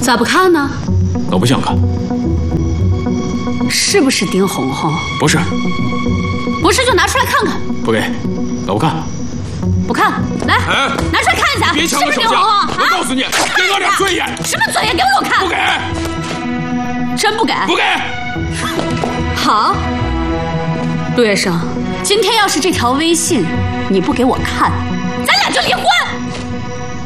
咋不看呢？ 我不想看。 是不是丁红红？ 不是。 不是就拿出来看看。 不给，我不看。 不看，来，拿出来看一下， 别抢我手下！我告诉你，给我点尊严！ 什么尊严？给我看！ 不给！ 真不给？ 不给！ 好，陆月笙，今天要是这条微信你不给我看，咱俩就离婚。